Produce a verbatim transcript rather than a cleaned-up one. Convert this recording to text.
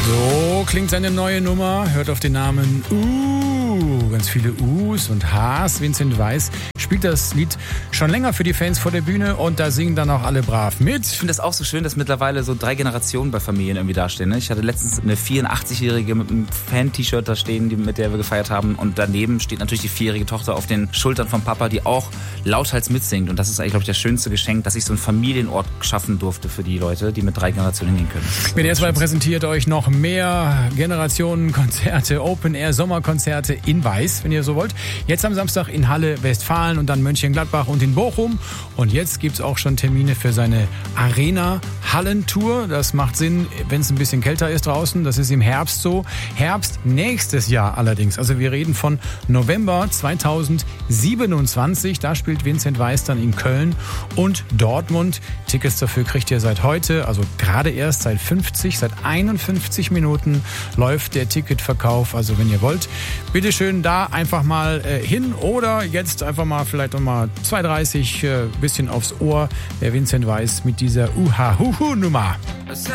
So klingt seine neue Nummer. Hört auf den Namen Uh. Ganz viele U's und H's. Vincent Weiss spielt das Lied schon länger für die Fans vor der Bühne und da singen dann auch alle brav mit. Ich finde das auch so schön, dass mittlerweile so drei Generationen bei Familien irgendwie dastehen. Ne? Ich hatte letztens eine vierundachtzigjährige mit einem Fan-T-Shirt da stehen, die, mit der wir gefeiert haben. Und daneben steht natürlich die vierjährige Tochter auf den Schultern vom Papa, die auch lauthals mitsingt. Und das ist eigentlich, glaube ich, das schönste Geschenk, dass ich so einen Familienort schaffen durfte für die Leute, die mit drei Generationen hingehen können. W D R zwei präsentiert euch noch mehr Generationenkonzerte, Open-Air-Sommerkonzerte in Weiß, wenn ihr so wollt. Jetzt am Samstag in Halle Westfalen und dann Mönchengladbach und in Bochum. Und jetzt gibt's auch schon Termine für seine Arena-Hallentour. Das macht Sinn, wenn es ein bisschen kälter ist draußen. Das ist im Herbst so. Herbst nächstes Jahr allerdings. Also wir reden von November zweitausendsiebenundzwanzig. Da spielt Vincent Weiss dann in Köln und Dortmund. Tickets dafür kriegt ihr seit heute, also gerade erst seit fünfzig, seit einundfünfzig Minuten läuft der Ticketverkauf. Also wenn ihr wollt, bitteschön da einfach mal äh, hin oder jetzt einfach mal vielleicht noch mal zwei dreißig äh, bisschen aufs Ohr. Der Vincent Weiss mit dieser Uha-Huhu-Nummer.